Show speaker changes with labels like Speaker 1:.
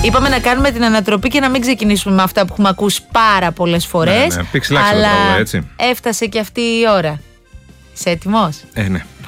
Speaker 1: Είπαμε να κάνουμε την ανατροπή και να μην ξεκινήσουμε με αυτά που έχουμε ακούσει πάρα πολλές φορές.
Speaker 2: Ναι, ναι. Αλλά
Speaker 1: έφτασε και αυτή η ώρα. Είσαι έτοιμος?
Speaker 2: Ναι.